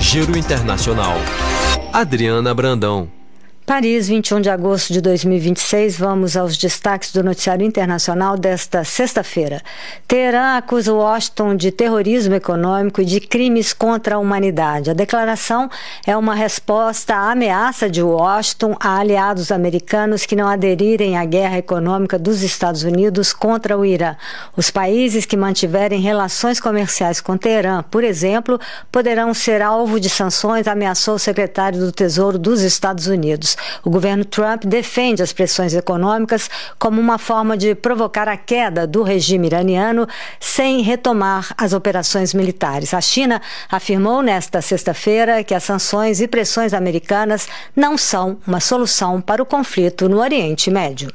Giro Internacional. Adriana Brandão. Paris, 21 de agosto de 2026, vamos aos destaques do noticiário internacional desta sexta-feira. Teherã acusa Washington de terrorismo econômico e de crimes contra a humanidade. A declaração é uma resposta à ameaça de Washington a aliados americanos que não aderirem à guerra econômica dos Estados Unidos contra o Irã. Os países que mantiverem relações comerciais com Teherã, por exemplo, poderão ser alvo de sanções, ameaçou o secretário do Tesouro dos Estados Unidos. O governo Trump defende as pressões econômicas como uma forma de provocar a queda do regime iraniano sem retomar as operações militares. A China afirmou nesta sexta-feira que as sanções e pressões americanas não são uma solução para o conflito no Oriente Médio.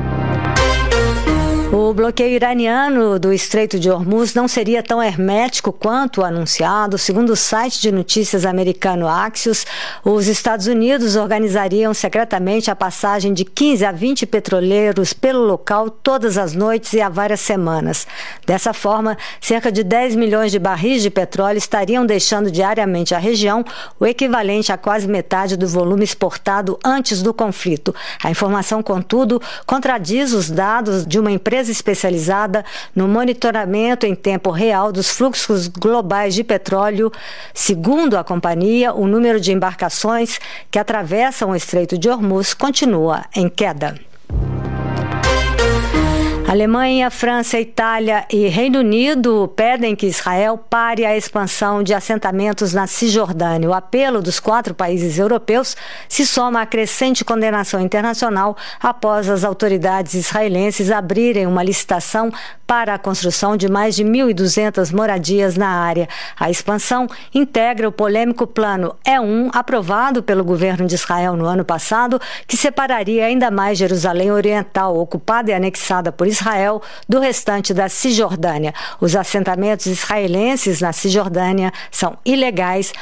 O bloqueio iraniano do Estreito de Hormuz não seria tão hermético quanto anunciado. Segundo o site de notícias americano Axios, os Estados Unidos organizariam secretamente a passagem de 15 a 20 petroleiros pelo local todas as noites e há várias semanas. Dessa forma, cerca de 10 milhões de barris de petróleo estariam deixando diariamente a região, o equivalente a quase metade do volume exportado antes do conflito. A informação, contudo, contradiz os dados de uma empresa especializada no monitoramento em tempo real dos fluxos globais de petróleo. Segundo a companhia, o número de embarcações que atravessam o Estreito de Hormuz continua em queda. Alemanha, França, Itália e Reino Unido pedem que Israel pare a expansão de assentamentos na Cisjordânia. O apelo dos 4 países europeus se soma à crescente condenação internacional após as autoridades israelenses abrirem uma licitação para a construção de mais de 1.200 moradias na área. A expansão integra o polêmico Plano E1, aprovado pelo governo de Israel no ano passado, que separaria ainda mais Jerusalém Oriental, ocupada e anexada por Israel, do restante da Cisjordânia. Os assentamentos israelenses na Cisjordânia são ilegais,